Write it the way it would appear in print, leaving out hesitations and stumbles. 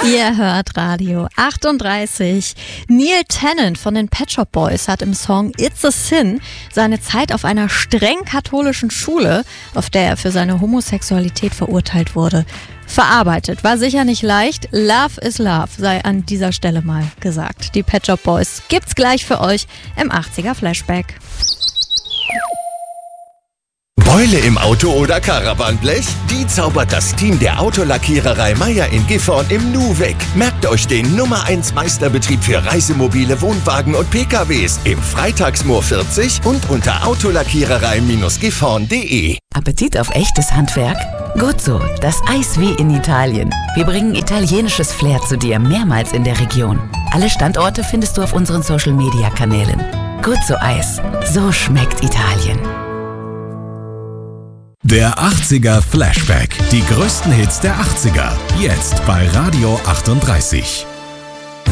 Ihr hört Radio 38. Neil Tennant von den Pet Shop Boys hat im Song It's a Sin seine Zeit auf einer streng katholischen Schule, auf der er für seine Homosexualität verurteilt wurde, verarbeitet. War sicher nicht leicht. Love is Love sei an dieser Stelle mal gesagt. Die Pet Shop Boys gibt's gleich für euch im 80er Flashback. Beule im Auto oder Caravanblech? Die zaubert das Team der Autolackiererei Meier in Gifhorn im Nu weg. Merkt euch den Nummer 1 Meisterbetrieb für Reisemobile, Wohnwagen und PKWs im Freitagsmoor 40 und unter autolackiererei-gifhorn.de. Appetit auf echtes Handwerk? Gut so, das Eis wie in Italien. Wir bringen italienisches Flair zu dir, mehrmals in der Region. Alle Standorte findest du auf unseren Social-Media-Kanälen. Gut so Eis, so schmeckt Italien. Der 80er Flashback. Die größten Hits der 80er. Jetzt bei Radio 38.